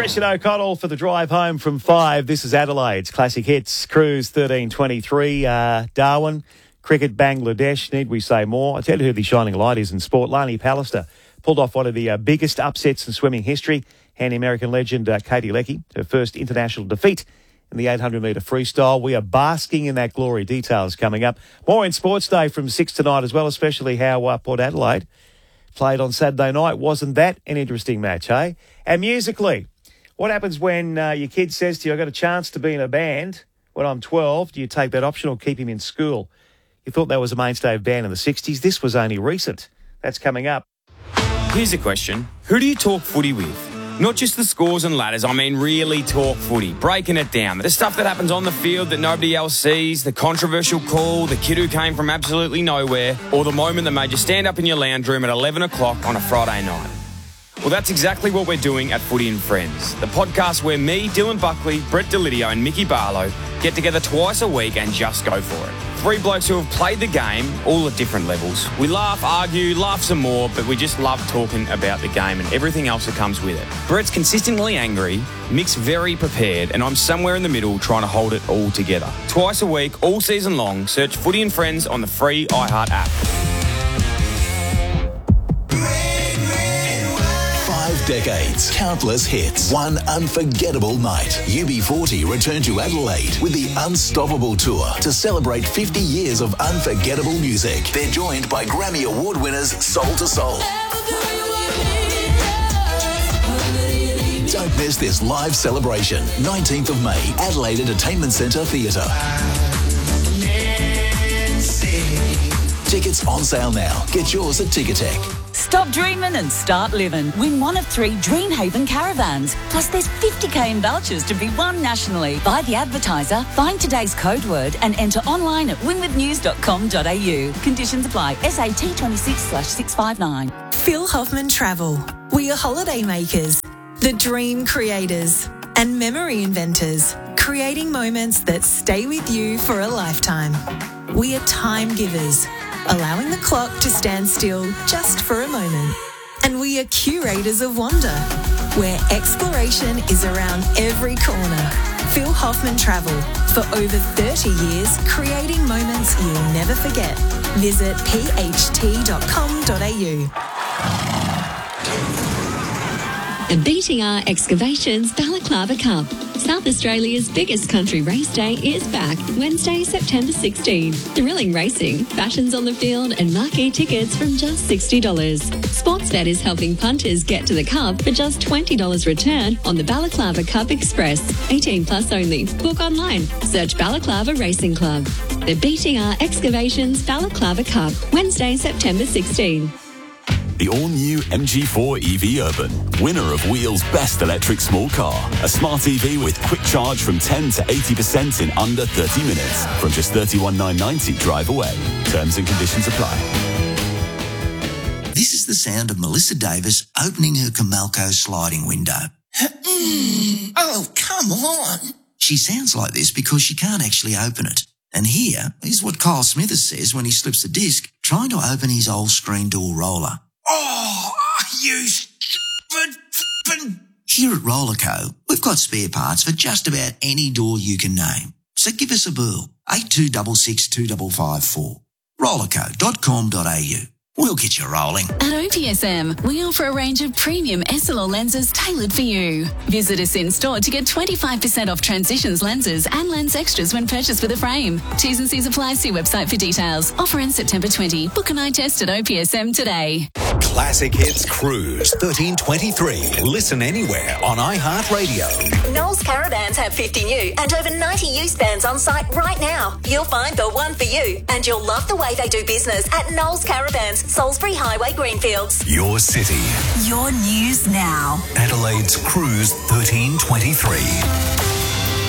Christian O'Connell for the drive home from 5. This is Adelaide's Classic Hits, Cruise 1323. Darwin, cricket, Bangladesh. Need we say more? I tell you who the shining light is in sport. Lani Pallister pulled off one of the biggest upsets in swimming history. Handy American legend Katie Leckey, her first international defeat in the 800-metre freestyle. We are basking in that glory. Details coming up. More in Sports Day from 6 tonight as well, especially how Port Adelaide played on Saturday night. Wasn't that an interesting match, eh? And musically, what happens when your kid says to you, I got a chance to be in a band when I'm 12? Do you take that option or keep him in school? You thought that was a mainstay of band in the 60s. This was only recent. That's coming up. Here's a question. Who do you talk footy with? Not just the scores and ladders, I mean really talk footy, breaking it down. The stuff that happens on the field that nobody else sees, the controversial call, the kid who came from absolutely nowhere, or the moment that made you stand up in your lounge room at 11 o'clock on a Friday night. Well, that's exactly what we're doing at Footy and Friends, the podcast where me, Dylan Buckley, Brett Delidio and Mickey Barlow get together twice a week and just go for it. 3 blokes who have played the game, all at different levels. We laugh, argue, laugh some more, but we just love talking about the game and everything else that comes with it. Brett's consistently angry, Mick's very prepared, and I'm somewhere in the middle trying to hold it all together. Twice a week, all season long, search Footy and Friends on the free iHeart app. 5 decades, countless hits, one unforgettable night. UB40 return to Adelaide with the Unstoppable Tour to celebrate 50 years of unforgettable music. They're joined by Grammy Award winners Soul to Soul. Don't miss this live celebration. 19th of May, Adelaide Entertainment Centre Theatre. Tickets on sale now. Get yours at Ticketek. Stop dreaming and start living. Win one of 3 Dreamhaven caravans. Plus there's 50k in vouchers to be won nationally. Buy the advertiser, find today's code word and enter online at winwithnews.com.au. Conditions apply. SAT 26/659. Phil Hoffman Travel. We are holiday makers, the dream creators and memory inventors, creating moments that stay with you for a lifetime. We are time givers, allowing the clock to stand still just for a moment. And we are curators of wonder, where exploration is around every corner. Phil Hoffman Travel, for over 30 years, creating moments you'll never forget. Visit pht.com.au. The BTR Excavations Balaclava Cup. South Australia's biggest country race day is back, Wednesday, September 16. Thrilling racing, fashions on the field and marquee tickets from just $60. Sportsbet is helping punters get to the cup for just $20 return on the Balaclava Cup Express. 18 plus only. Book online. Search Balaclava Racing Club. The BTR Excavations Balaclava Cup, Wednesday, September 16. The all-new MG4 EV Urban, winner of Wheel's Best Electric Small Car. A smart EV with quick charge from 10 to 80% in under 30 minutes. From just $31,990 drive away. Terms and conditions apply. This is the sound of Melissa Davis opening her Comalco sliding window. Oh, come on. She sounds like this because she can't actually open it. And here is what Kyle Smithers says when he slips the disc trying to open his old screen door roller. Oh, you stupid. Here at Rollerco, we've got spare parts for just about any door you can name. So give us a bell, 8266 2554. Rollerco.com.au. We'll get you rolling. At OPSM, we offer a range of premium SLR lenses tailored for you. Visit us in store to get 25% off Transitions lenses and lens extras when purchased with a frame. T's and C's apply. See website for details. Offer ends September 20. Book an eye test at OPSM today. Classic Hits Cruise 1323. Listen anywhere on iHeartRadio. Knowles Caravans have 50 new and over 90 used vans on site right now. You'll find the one for you, and you'll love the way they do business at Knowles Caravans, Salisbury Highway, Greenfields. Your city. Your news now. Adelaide's Cruise 1323.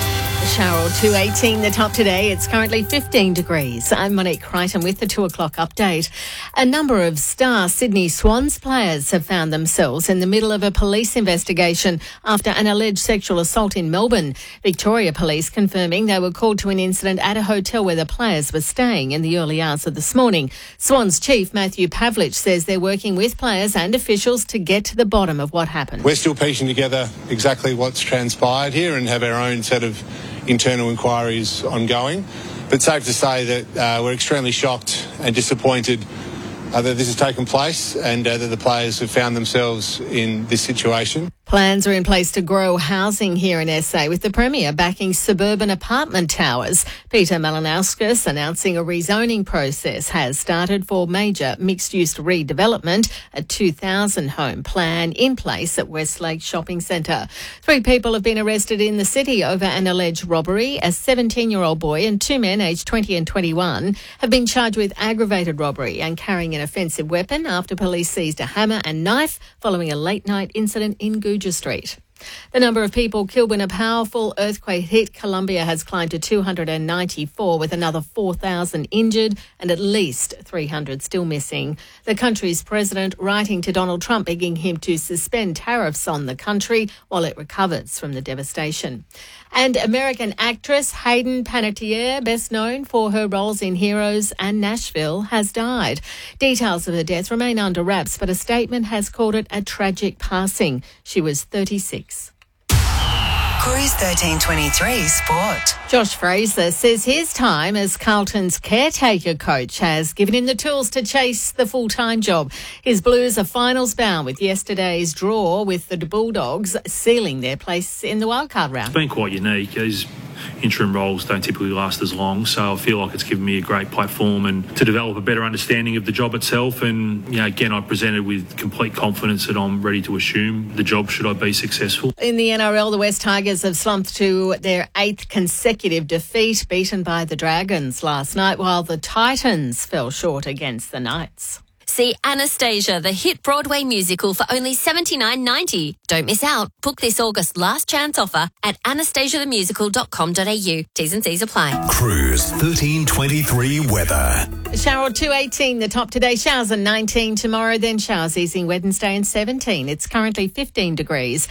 Cheryl, 2:18, the top today. It's currently 15 degrees. I'm Monique Crichton with the 2 o'clock update. A number of star Sydney Swans players have found themselves in the middle of a police investigation after an alleged sexual assault in Melbourne. Victoria Police confirming they were called to an incident at a hotel where the players were staying in the early hours of this morning. Swans chief Matthew Pavlich says they're working with players and officials to get to the bottom of what happened. We're still piecing together exactly what's transpired here and have our own set of internal inquiries ongoing. But safe to say that we're extremely shocked and disappointed that this has taken place and that the players have found themselves in this situation. Plans are in place to grow housing here in SA, with the Premier backing suburban apartment towers. Peter Malinauskas announcing a rezoning process has started for major mixed-use redevelopment, a 2,000-home plan in place at Westlake Shopping Centre. 3 people have been arrested in the city over an alleged robbery. A 17-year-old boy and 2 men aged 20 and 21 have been charged with aggravated robbery and carrying an offensive weapon after police seized a hammer and knife following a late-night incident in Guja Street. The number of people killed when a powerful earthquake hit Colombia has climbed to 294, with another 4,000 injured and at least 300 still missing. The country's president writing to Donald Trump begging him to suspend tariffs on the country while it recovers from the devastation. And American actress Hayden Panettiere, best known for her roles in Heroes and Nashville, has died. Details of her death remain under wraps, but a statement has called it a tragic passing. She was 36. Cruise 1323 Sport. Josh Fraser says his time as Carlton's caretaker coach has given him the tools to chase the full-time job. His Blues are finals bound with yesterday's draw, with the Bulldogs sealing their place in the wildcard round. It's been quite unique. These interim roles don't typically last as long, so I feel like it's given me a great platform and to develop a better understanding of the job itself. And again, I presented with complete confidence that I'm ready to assume the job should I be successful. In the NRL, the West Tigers have slumped to their 8th consecutive defeat, beaten by the Dragons last night, while the Titans fell short against the Knights. See Anastasia, the hit Broadway musical, for only $79.90. Don't miss out. Book this August last chance offer at anastasiathemusical.com.au. T's and C's apply. Cruise 1323 weather. Cheryl, 2:18, the top today. Showers and 19 tomorrow, then showers easing Wednesday and 17. It's currently 15 degrees.